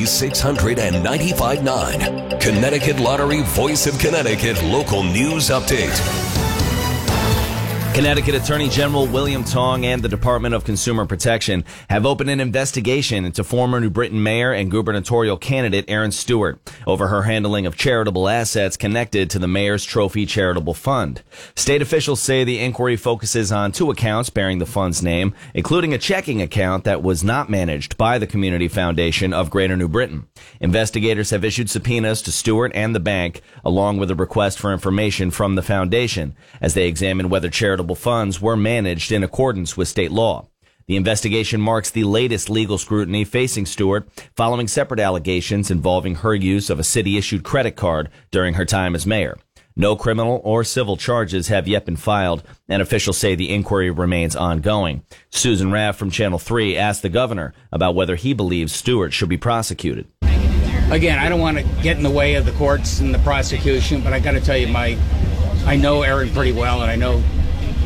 695.9, Connecticut Lottery Voice of Connecticut Local News Update. Connecticut Attorney General William Tong and the Department of Consumer Protection have opened an investigation into former New Britain Mayor and gubernatorial candidate Erin Stewart over her handling of charitable assets connected to the Mayor's Trophy Charitable Fund. State officials say the inquiry focuses on 2 accounts bearing the fund's name, including a checking account that was not managed by the Community Foundation of Greater New Britain. Investigators have issued subpoenas to Stewart and the bank, along with a request for information from the foundation, as they examine whether charitable funds were managed in accordance with state law. The investigation marks the latest legal scrutiny facing Stewart following separate allegations involving her use of a city-issued credit card during her time as mayor. No criminal or civil charges have yet been filed, and officials say the inquiry remains ongoing. Susan Raff from Channel 3 asked the governor about whether he believes Stewart should be prosecuted. Again, I don't want to get in the way of the courts and the prosecution, but I got to tell you, I know Erin pretty well, and I know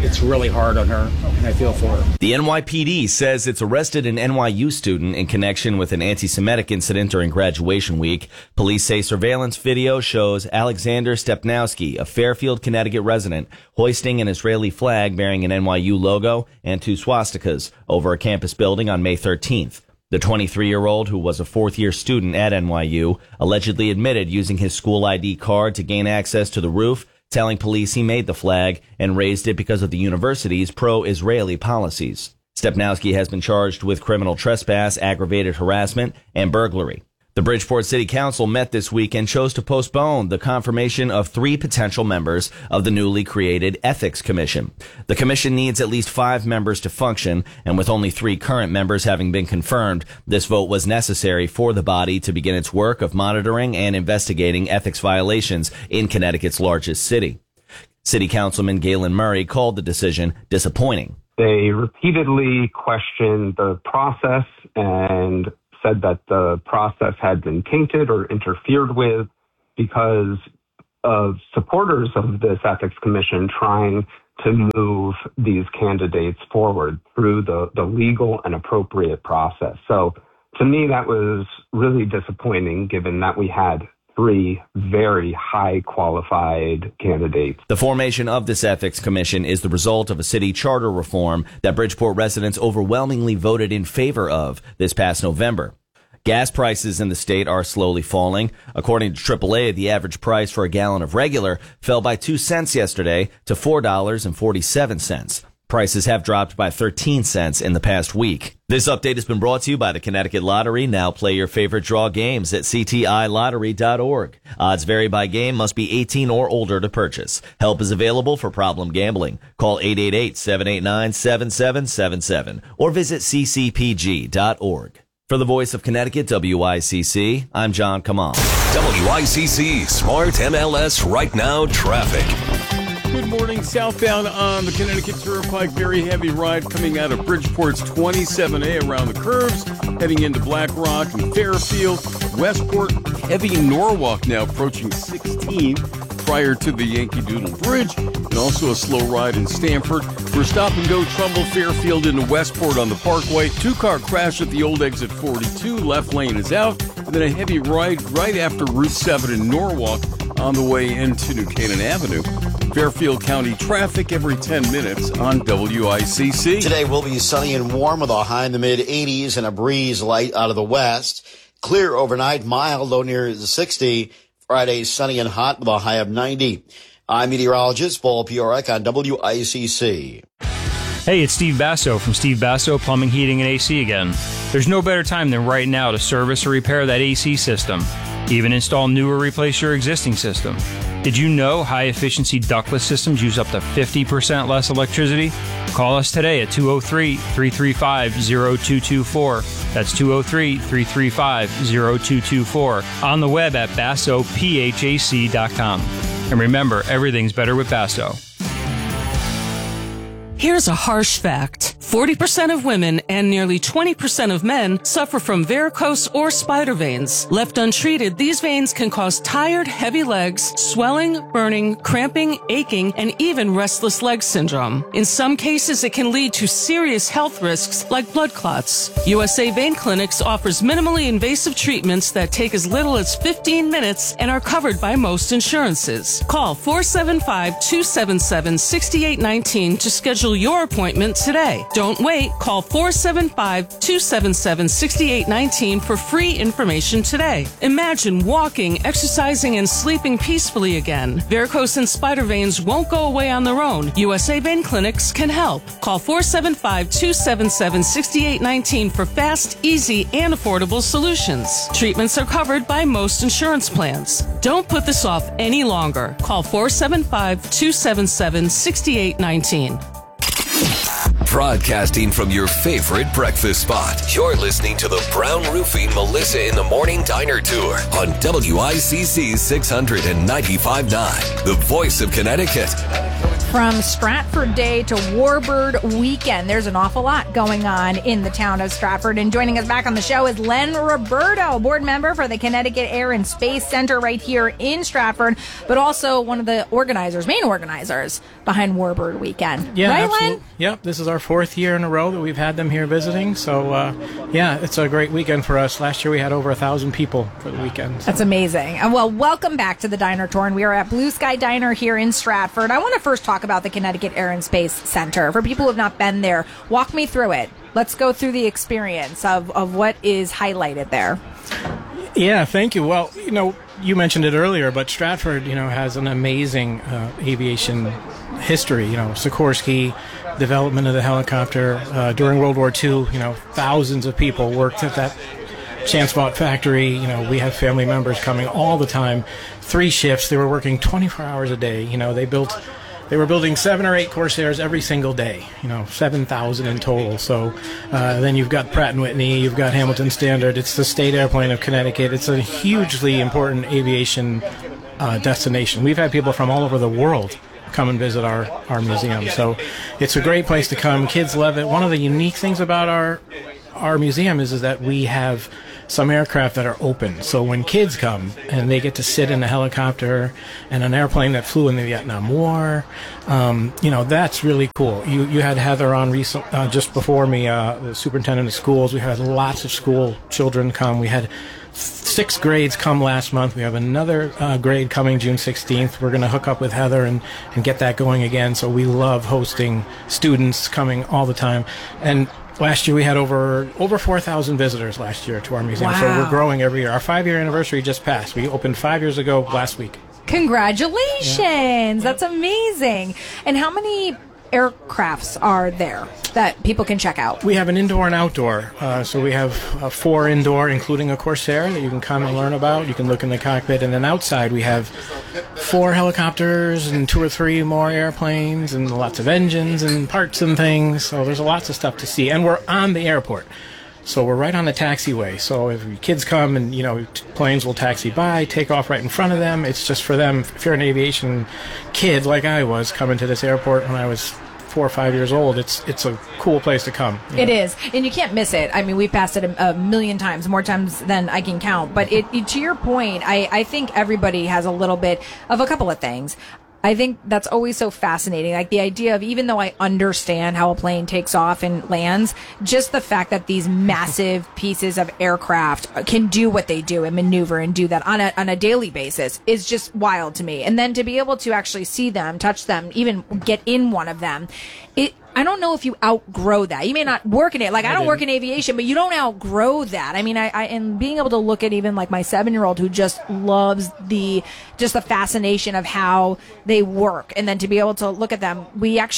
it's really hard on her, and I feel for her. The NYPD says it's arrested an NYU student in connection with an anti-Semitic incident during graduation week. Police say surveillance video shows Alexander Stepnowski, a Fairfield, Connecticut resident, hoisting an Israeli flag bearing an NYU logo and 2 swastikas over a campus building on May 13th. The 23-year-old, who was a fourth-year student at NYU, allegedly admitted using his school ID card to gain access to the roof, telling police he made the flag and raised it because of the university's pro-Israeli policies. Stepnowski has been charged with criminal trespass, aggravated harassment, and burglary. The Bridgeport City Council met this week and chose to postpone the confirmation of 3 potential members of the newly created Ethics Commission. The commission needs at least 5 members to function, and with only 3 current members having been confirmed, this vote was necessary for the body to begin its work of monitoring and investigating ethics violations in Connecticut's largest city. City Councilman Galen Murray called the decision disappointing. They repeatedly questioned the process and said that the process had been tainted or interfered with because of supporters of this ethics commission trying to move these candidates forward through the legal and appropriate process. So to me, that was really disappointing given that we had 3 very high qualified candidates. The formation of this ethics commission is the result of a city charter reform that Bridgeport residents overwhelmingly voted in favor of this past November. Gas prices in the state are slowly falling. According to AAA, the average price for a gallon of regular fell by 2 cents yesterday to $4.47. Prices have dropped by 13 cents in the past week. This update has been brought to you by the Connecticut Lottery. Now play your favorite draw games at ctilottery.org. Odds vary by game, must be 18 or older to purchase. Help is available for problem gambling. Call 888-789-7777 or visit ccpg.org. For the Voice of Connecticut, WICC, I'm John Kamal. WICC Smart MLS Right Now Traffic. Good morning. Southbound on the Connecticut Turnpike, very heavy ride coming out of Bridgeport's 27A around the curves, heading into Black Rock and Fairfield. Westport, heavy Norwalk now approaching 16 prior to the Yankee Doodle Bridge, and also a slow ride in Stamford. For stop and go, Trumbull, Fairfield into Westport on the Parkway. 2-car crash at the old exit 42. Left lane is out. And then a heavy ride right after Route 7 in Norwalk on the way into New Canaan Avenue. Fairfield County traffic every 10 minutes on WICC. Today will be sunny and warm with a high in the mid-80s and a breeze light out of the west. Clear overnight, mild, low near the 60. Friday, sunny and hot with a high of 90. I'm meteorologist Paul Piorek on WICC. Hey, it's Steve Basso from Steve Basso Plumbing, Heating, and AC again. There's no better time than right now to service or repair that AC system. Even install new or replace your existing system. Did you know high-efficiency ductless systems use up to 50% less electricity? Call us today at 203-335-0224. That's 203-335-0224. On the web at BassoPHAC.com. And remember, everything's better with Basso. Here's a harsh fact. 40% of women and nearly 20% of men suffer from varicose or spider veins. Left untreated, these veins can cause tired, heavy legs, swelling, burning, cramping, aching, and even restless leg syndrome. In some cases, it can lead to serious health risks like blood clots. USA Vein Clinics offers minimally invasive treatments that take as little as 15 minutes and are covered by most insurances. Call 475-277-6819 to schedule your appointment today. Don't wait. Call 475-277-6819 for free information today. Imagine walking, exercising, and sleeping peacefully again. Varicose and spider veins won't go away on their own. USA Vein Clinics can help. Call 475-277-6819 for fast, easy, and affordable solutions. Treatments are covered by most insurance plans. Don't put this off any longer. Call 475-277-6819. Broadcasting from your favorite breakfast spot. You're listening to the Brown Roofing Melissa in the Morning Diner Tour on WICC 695.9, the Voice of Connecticut. From Stratford Day to Warbird Weekend, there's an awful lot going on in the town of Stratford. And joining us back on the show is Len Roberto, board member for the Connecticut Air and Space Center right here in Stratford, but also one of the main organizers behind Warbird Weekend. Yeah, right, absolutely. Len? Yep, this is our 4th year in a row that we've had them here visiting. So, it's a great weekend for us. Last year we had over 1,000 people for the weekend. That's amazing. Well, welcome back to the Diner Tour, and we are at Blue Sky Diner here in Stratford. I want to first talk about the Connecticut Air and Space Center. For people who have not been there, walk me through it. Let's go through the experience of what is highlighted there. Yeah, thank you. Well, you mentioned it earlier, but Stratford, has an amazing aviation history. Sikorsky, development of the helicopter. During World War II, thousands of people worked at that Chancebot factory. We have family members coming all the time. 3 shifts. They were working 24 hours a day. They were building 7 or 8 Corsairs every single day, 7,000 in total. So then you've got Pratt & Whitney, you've got Hamilton Standard. It's the state airplane of Connecticut. It's a hugely important aviation destination. We've had people from all over the world come and visit our museum. So it's a great place to come. Kids love it. One of the unique things about our museum is that we have some aircraft that are open. So when kids come and they get to sit in a helicopter and an airplane that flew in the Vietnam War, that's really cool. You had Heather on just before me, the superintendent of schools. We had lots of school children come. We had 6 grades come last month. We have another grade coming June 16th. We're going to hook up with Heather and get that going again. So we love hosting students coming all the time. And last year we had over 4,000 visitors last year to our museum. Wow. So we're growing every year. Our 5-year anniversary just passed. We opened 5 years ago last week. Congratulations. Yeah. That's amazing. And how many aircrafts are there that people can check out? We have an indoor and outdoor. So we have 4 indoor, including a Corsair that you can come and learn about. You can look in the cockpit. And then outside we have 4 helicopters and 2 or 3 more airplanes and lots of engines and parts and things. So there's lots of stuff to see. And we're on the airport. So we're right on the taxiway. So if kids come and, planes will taxi by, take off right in front of them. It's just for them. If you're an aviation kid like I was coming to this airport when I was 4 or 5 years old, it's a cool place to come. It is, and you can't miss it. I mean, we've passed it a million times, more times than I can count. But to your point, I think everybody has a little bit of a couple of things. I think that's always so fascinating. Like the idea of, even though I understand how a plane takes off and lands, just the fact that these massive pieces of aircraft can do what they do and maneuver and do that on a daily basis is just wild to me. And then to be able to actually see them, touch them, even get in one of them, I don't know if you outgrow that. You may not work in it. Like I don't work in aviation, but you don't outgrow that. I mean, I and being able to look at even like my 7-year-old who just loves the fascination of how they work, and then to be able to look at them.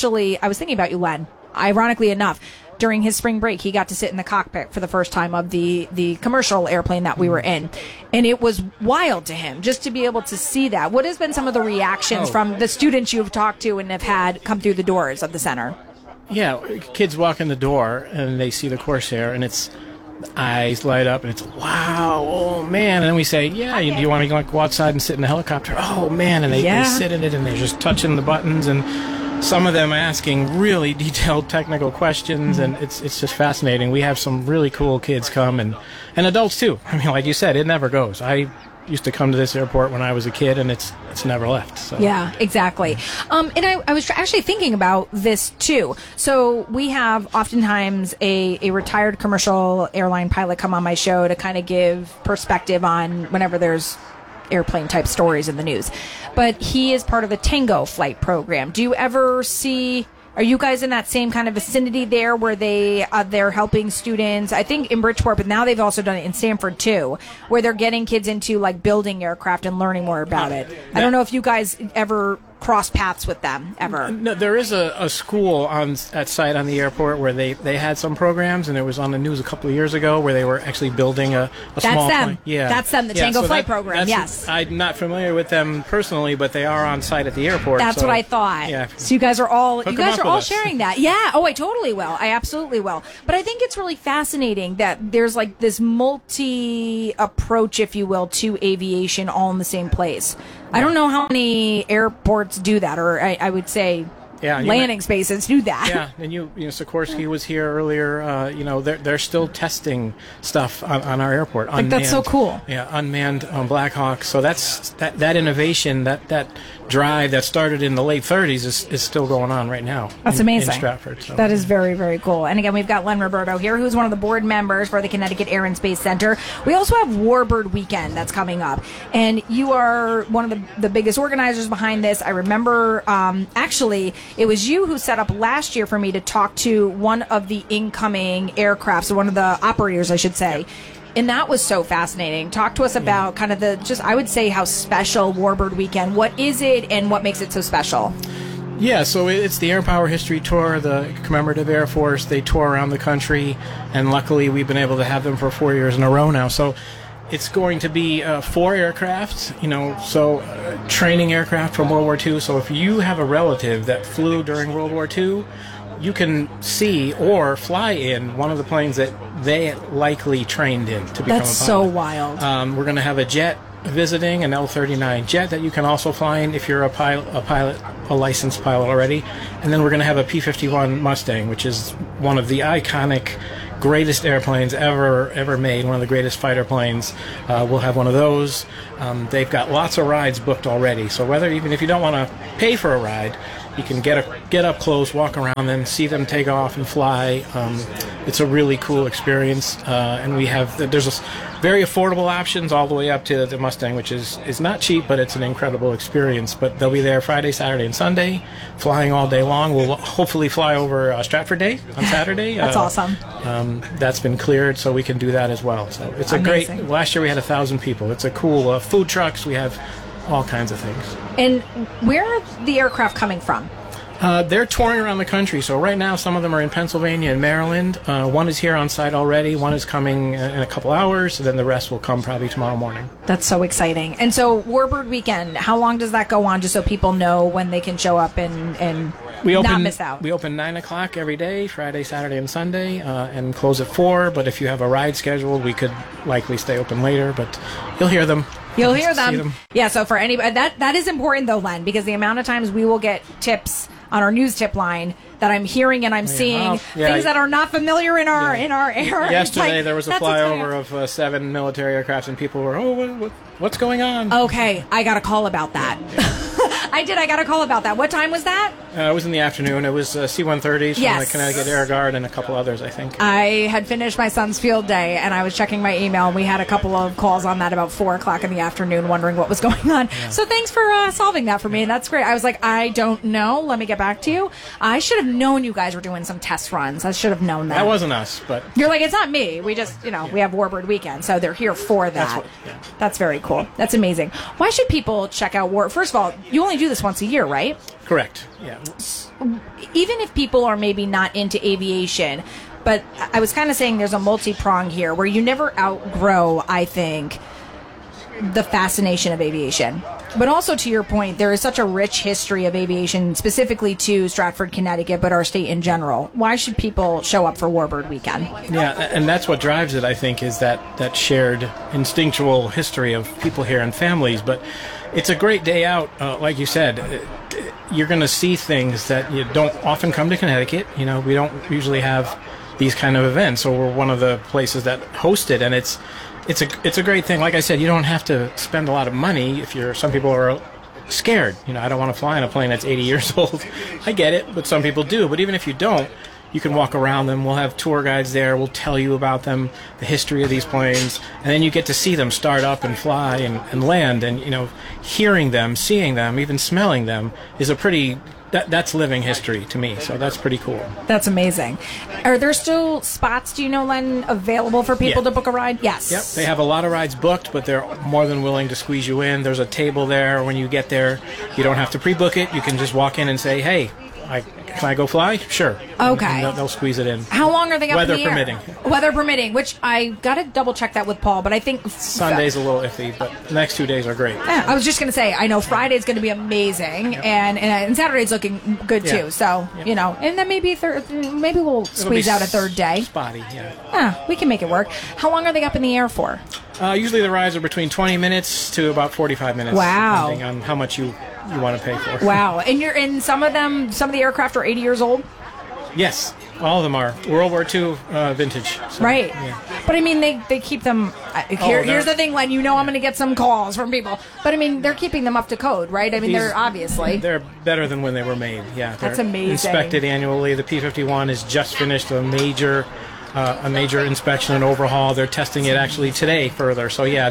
I was thinking about you, Len. Ironically enough, during his spring break, he got to sit in the cockpit for the first time of the commercial airplane that we were in. And it was wild to him just to be able to see that. What has been some of the reactions from the students you've talked to and have had come through the doors of the center? Yeah, kids walk in the door and they see the Corsair and it's eyes light up and it's, wow, oh man. And then we say, do you want to go outside and sit in the helicopter? Oh man. And they sit in it and they're just touching the buttons, and some of them asking really detailed technical questions, and it's just fascinating. We have some really cool kids come and adults too. I mean, like you said, it never goes. I used to come to this airport when I was a kid, and it's never left. So. Yeah, exactly. And I was actually thinking about this too. So we have oftentimes a retired commercial airline pilot come on my show to kind of give perspective on whenever there's airplane type stories in the news. But he is part of the Tango flight program. Do you ever see... Are you guys in that same kind of vicinity there where they're helping students? I think in Bridgeport, but now they've also done it in Stanford too, where they're getting kids into like building aircraft and learning more about it. I don't know if you guys ever cross paths with them ever. No, there is a school at site on the airport where they had some programs, and it was on the news a couple of years ago where they were actually building a small plane. Yeah, that's them, the Tango flight program. Yes, I'm not familiar with them personally, but they are on site at the airport. That's what I thought. Yeah. So you guys are all sharing that. Yeah. Oh, I totally will. I absolutely will. But I think it's really fascinating that there's like this multi approach, if you will, to aviation all in the same place. I don't know how many airports do that, or I would say landing spaces do that. Yeah, and Sikorsky was here earlier. They're still testing stuff on our airport. Like, that's so cool. Yeah, unmanned Black Hawk. So that innovation, that drive that started in the late 30s is still going on right now. That's amazing. In Stratford. So. That is very, very cool. And again, we've got Len Roberto here, who's one of the board members for the Connecticut Air and Space Center. We also have Warbird Weekend that's coming up. And you are one of the biggest organizers behind this. I remember, actually, it was you who set up last year for me to talk to one of the incoming aircraft, so one of the operators, I should say. Yep. And that was so fascinating. Talk to us about kind of I would say, how special Warbird Weekend. What is it and what makes it so special? Yeah, so it's the Air Power History Tour, the Commemorative Air Force. They tour around the country, and luckily we've been able to have them for 4 years in a row now. So it's going to be 4 aircraft, training aircraft from World War II. So if you have a relative that flew during World War II, you can see or fly in one of the planes that they likely trained in to become a pilot. That's so wild. We're going to have a jet visiting, an L-39 jet that you can also fly in if you're a licensed pilot already. And then we're going to have a P-51 Mustang, which is one of the iconic, greatest airplanes ever made, one of the greatest fighter planes. We'll have one of those. They've got lots of rides booked already, so even if you don't want to pay for a ride, you can get up close, walk around them, see them take off and fly. It's a really cool experience, and there's very affordable options all the way up to the Mustang, which is not cheap, but it's an incredible experience. But they'll be there Friday, Saturday, and Sunday, flying all day long. We'll hopefully fly over Stratford Day on Saturday. That's awesome. That's been cleared, so we can do that as well. So it's amazing. Last year we had 1,000 people. It's a cool food trucks. We have all kinds of things. And where are the aircraft coming from? They're touring around the country. So right now, some of them are in Pennsylvania and Maryland. One is here on site already. One is coming in a couple hours. And then the rest will come probably tomorrow morning. That's so exciting. And so Warbird Weekend, how long does that go on, just so people know when they can show up and not miss out? We open 9 o'clock every day, Friday, Saturday, and Sunday, and close at 4. But if you have a ride scheduled, we could likely stay open later. But you'll hear them. You'll hear them. Yeah, so for anybody, that is important though, Len, because the amount of times we will get tips on our news tip line that I'm hearing and I'm seeing things that are not familiar in our air. Yesterday there was a flyover of 7 military aircraft and people were, what's going on? Okay, I got a call about that. I got a call about that. What time was that? It was in the afternoon. It was C-130s from the Connecticut Air Guard and a couple others, I think. I had finished my son's field day, and I was checking my email, and we had a couple of calls on that about 4 o'clock in the afternoon, wondering what was going on. Yeah. So thanks for solving that for me. That's great. I was like, I don't know. Let me get back to you. I should have known you guys were doing some test runs. I should have known that. That wasn't us, but... You're like, it's not me. We just, we have Warbird Weekend, so they're here for that. That's very cool. That's amazing. Why should people check out First of all, you only do this once a year, right? Correct. Yeah. Even if people are maybe not into aviation, but I was kind of saying there's a multi-prong here where you never outgrow, I think, the fascination of aviation. But also, to your point, there is such a rich history of aviation, specifically to Stratford, Connecticut, but our state in general. Why should people show up for Warbird Weekend? Yeah, and that's what drives it, I think, is that shared instinctual history of people here and families. But it's a great day out, like you said. You're going to see things that you don't often come to Connecticut. We don't usually have these kind of events, so we're one of the places that host it, and it's a great thing. Like I said, you don't have to spend a lot of money if some people are scared. I don't want to fly in a plane that's 80 years old. I get it, but some people do. But even if you don't, you can walk around them. We'll have tour guides there. We'll tell you about them, the history of these planes, and then you get to see them start up and fly and land. And hearing them, seeing them, even smelling them is a pretty... That's living history to me, so that's pretty cool. That's amazing. Are there still spots, do you know, Len, available for people to book a ride? Yes. Yep, they have a lot of rides booked, but they're more than willing to squeeze you in. There's a table there. When you get there, you don't have to pre-book it. You can just walk in and say, hey, can I go fly? Sure. Okay. And they'll squeeze it in. How long are they up in the air? Weather permitting. Weather permitting, which I got to double check that with Paul, but I think... Sunday's a little iffy, but the next 2 days are great. Yeah, I was just going to say, I know Friday's going to be amazing, and Saturday's looking good too, so, and then maybe we'll squeeze out a third day. Spotty, yeah. We can make it work. How long are they up in the air for? Usually the rides are between 20 minutes to about 45 minutes. Wow. Depending on how much you you want to pay for. Wow. And some of the aircraft are 80 years old? Yes, all of them are World War II vintage. So, right. Yeah. But I mean, they keep them. Here's the thing, Len. You know I'm going to get some calls from people. But I mean, they're keeping them up to code, right? I mean, they're obviously. They're better than when they were made. Yeah, that's amazing. Inspected annually. The P-51 has just finished a major inspection and overhaul. They're testing it actually today further. So yeah,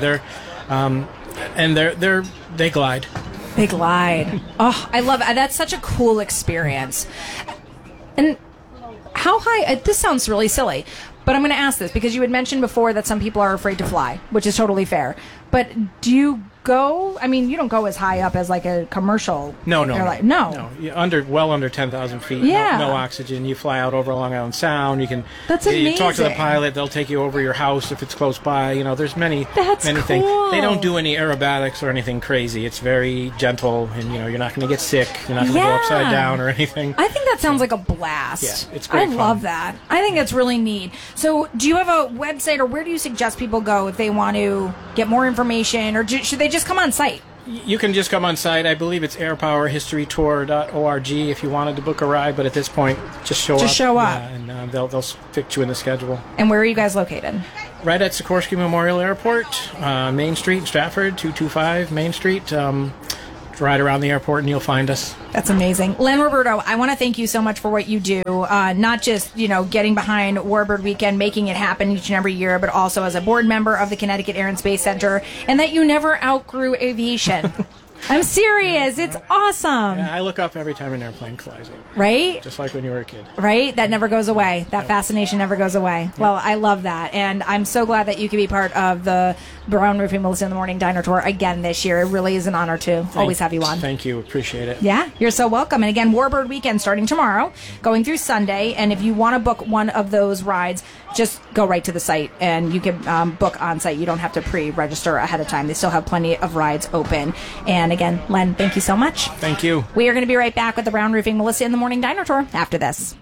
they glide. They glide. Oh, I love it. That's such a cool experience. And how high? This sounds really silly, but I'm going to ask this because you had mentioned before that some people are afraid to fly, which is totally fair. But do you go? I mean, you don't go as high up as like a commercial. No. You're well under 10,000 feet. Yeah. No oxygen. You fly out over Long Island Sound. You can. That's amazing. You talk to the pilot. They'll take you over your house if it's close by. You know, there's many things. They don't do any aerobatics or anything crazy. It's very gentle, and you're not going to get sick. You're not going to go upside down or anything. I think that sounds like a blast. Yeah, it's great. I love that. I think that's really neat. So, do you have a website, or where do you suggest people go if they want to get more information, or should they just come on site? You can just come on site. I believe it's airpowerhistorytour.org if you wanted to book a ride, but at this point, just show up. Just show up. Yeah, and they'll fit you in the schedule. And where are you guys located? Right at Sikorsky Memorial Airport, Main Street, Stratford, 225 Main Street. Right around the airport, and you'll find us. That's amazing. Len Roberto, I want to thank you so much for what you do, not just, getting behind Warbird Weekend, making it happen each and every year, but also as a board member of the Connecticut Air and Space Center, and that you never outgrew aviation. I'm serious. It's awesome. Yeah, I look up every time an airplane flies over. Right? Just like when you were a kid. Right? That never goes away. That fascination never goes away. Yeah. Well, I love that. And I'm so glad that you could be part of the Brown Roofing Melissa in the Morning Diner Tour again this year. It really is an honor to always have you on. Thank you. Appreciate it. Yeah, you're so welcome. And again, Warbird Weekend starting tomorrow, going through Sunday. And if you want to book one of those rides, just go right to the site and you can book on site. You don't have to pre-register ahead of time. They still have plenty of rides open. And again, Len, thank you so much. Thank you. We are going to be right back with the Brown Roofing Melissa in the Morning Diner Tour after this.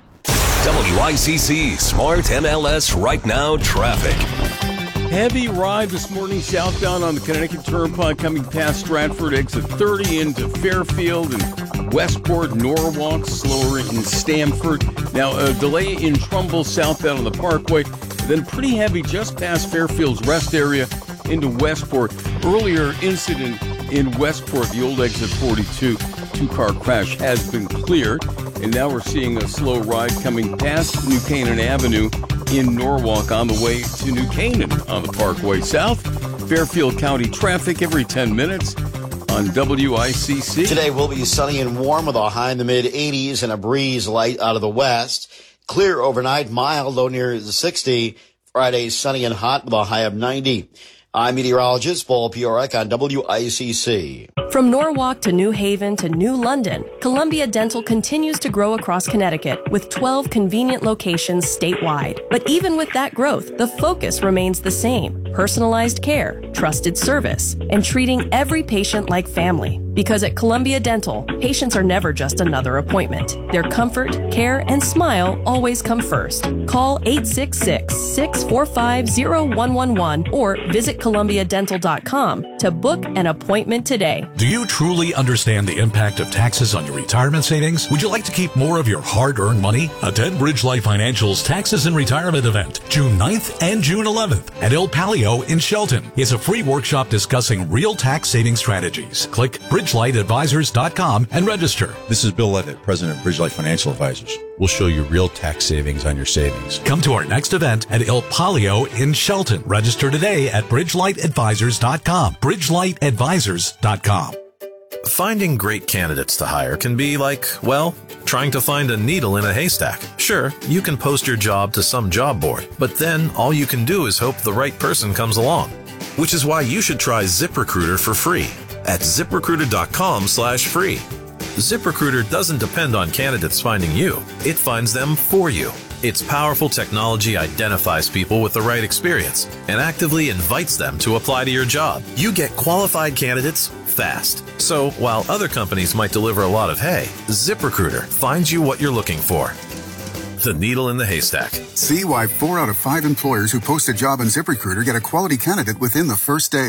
WICC Smart MLS Right Now Traffic. Heavy ride this morning southbound on the Connecticut Turnpike coming past Stratford, exit 30 into Fairfield and Westport, Norwalk, slower in Stamford. Now, a delay in Trumbull southbound on the Parkway, then pretty heavy just past Fairfield's rest area into Westport. Earlier incident in Westport, the old exit 42, two-car crash has been cleared. And now we're seeing a slow ride coming past New Canaan Avenue in Norwalk on the way to New Canaan on the Parkway South. Fairfield County traffic every 10 minutes on WICC. Today will be sunny and warm with a high in the mid-80s and a breeze light out of the west. Clear overnight, mild, low near the 60. Friday, sunny and hot with a high of 90. I'm meteorologist Paul Piorek on WICC. From Norwalk to New Haven to New London, Columbia Dental continues to grow across Connecticut with 12 convenient locations statewide. But even with that growth, the focus remains the same: personalized care, trusted service, and treating every patient like family. Because at Columbia Dental, patients are never just another appointment. Their comfort, care, and smile always come first. Call 866-645-0111 or visit ColumbiaDental.com to book an appointment today. Do you truly understand the impact of taxes on your retirement savings? Would you like to keep more of your hard-earned money? Attend Bridge Life Financial's Taxes and Retirement event, June 9th and June 11th at Il Palio in Shelton. It's a free workshop discussing real tax saving strategies. Click BridgeLightAdvisors.com and register. This is Bill Levitt, President of Bridge Life Financial Advisors. We'll show you real tax savings on your savings. Come to our next event at Il Palio in Shelton. Register today at BridgeLightAdvisors.com. BridgeLightAdvisors.com. Finding great candidates to hire can be like, well, trying to find a needle in a haystack. Sure, you can post your job to some job board, but then all you can do is hope the right person comes along. Which is why you should try ZipRecruiter for free at ZipRecruiter.com/free. ZipRecruiter doesn't depend on candidates finding you. It finds them for you. Its powerful technology identifies people with the right experience and actively invites them to apply to your job. You get qualified candidates fast. So while other companies might deliver a lot of hay, ZipRecruiter finds you what you're looking for. The needle in the haystack. See why 4 out of 5 employers who post a job on ZipRecruiter get a quality candidate within the first day.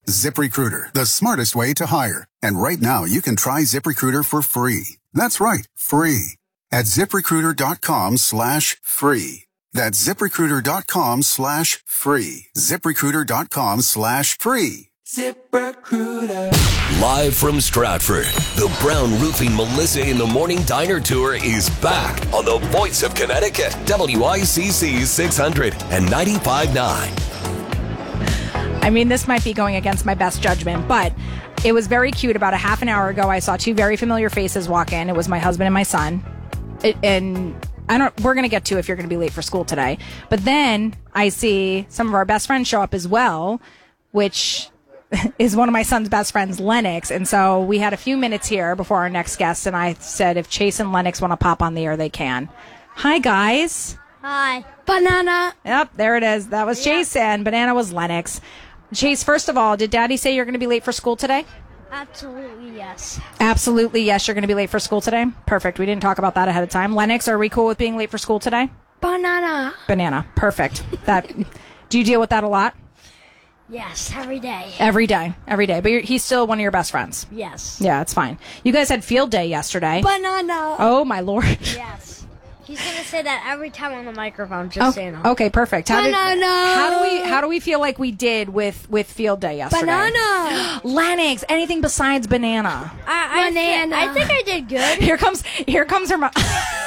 ZipRecruiter, the smartest way to hire. And right now, you can try ZipRecruiter for free. That's right, free. At ZipRecruiter.com/free. That's ZipRecruiter.com/free. ZipRecruiter.com/free. ZipRecruiter. Live from Stratford, the Brown Roofing Melissa in the Morning Diner Tour is back on the Voice of Connecticut, WICC 600 and 95.9. I mean, this might be going against my best judgment, but it was very cute. About a half an hour ago, I saw two very familiar faces walk in. It was my husband and my son. We're going to get to if you're going to be late for school today. But then I see some of our best friends show up as well, which is one of my son's best friends, Lennox. And so we had a few minutes here before our next guest, and I said if Chase and Lennox want to pop on the air, they can. Hi, guys. Hi. Banana. Yep, there it is. That was Chase, and Banana was Lennox. Chase, first of all, did Daddy say you're going to be late for school today? Absolutely, yes. Absolutely, yes, you're going to be late for school today? Perfect. We didn't talk about that ahead of time. Lennox, are we cool with being late for school today? Banana. Banana. Perfect. Do you deal with that a lot? Yes, every day. Every day. But he's still one of your best friends? Yes. Yeah, it's fine. You guys had field day yesterday. Banana. Oh, my Lord. Yes. He's going to say that every time on the microphone, just so you know. Okay, perfect. Banana. How do we feel like we did with field day yesterday? Banana. Lennox, anything besides banana? Banana. I think I did good. Here comes her mom.